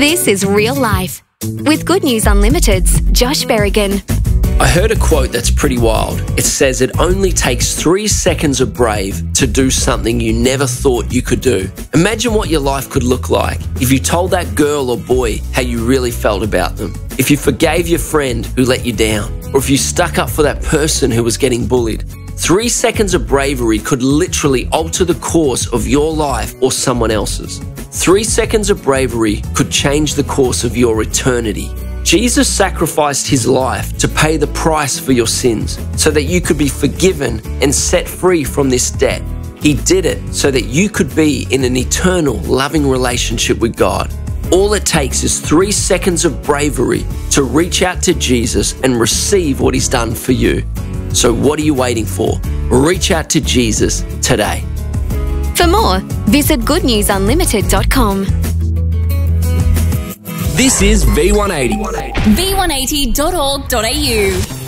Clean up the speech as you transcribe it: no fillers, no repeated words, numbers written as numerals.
This is Real Life with Good News Unlimited's Josh Berrigan. I heard a quote that's pretty wild. It says it only takes 3 seconds of brave to do something you never thought you could do. Imagine what your life could look like if you told that girl or boy how you really felt about them. If you forgave your friend who let you down, or if you stuck up for that person who was getting bullied. 3 seconds of bravery could literally alter the course of your life or someone else's. 3 seconds of bravery could change the course of your eternity. Jesus sacrificed his life to pay the price for your sins so that you could be forgiven and set free from this debt. He did it so that you could be in an eternal, loving relationship with God. All it takes is 3 seconds of bravery to reach out to Jesus and receive what he's done for you. So what are you waiting for? Reach out to Jesus today. For more, visit goodnewsunlimited.com. This is V180. v180.org.au